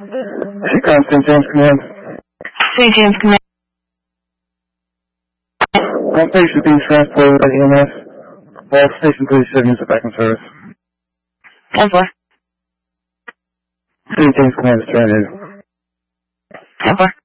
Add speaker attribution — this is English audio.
Speaker 1: St. James Command.
Speaker 2: St. James Command.
Speaker 1: One patient being transported by EMS. All Station 37 units are back in service.
Speaker 2: 10-4.
Speaker 1: St. James Command is terminated.
Speaker 2: 10-4.